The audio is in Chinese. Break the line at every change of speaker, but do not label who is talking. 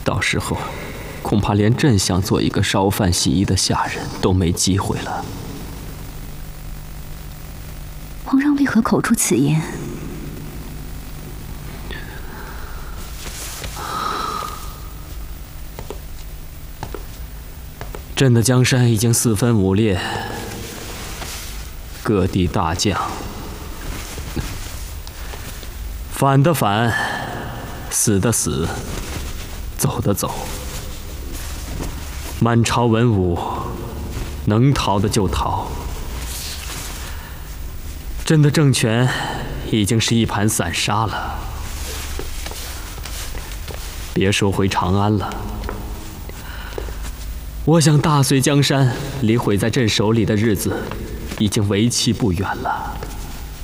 到时候，恐怕连朕想做一个烧饭洗衣的下人都没机会了。
皇上为何口出此言？
朕的江山已经四分五裂，各地大将，反的反，死的死，走的走。满朝文武，能逃的就逃。朕的政权已经是一盘散沙了，别说回长安了。我想大隋江山离毁在朕手里的日子，已经为期不远了。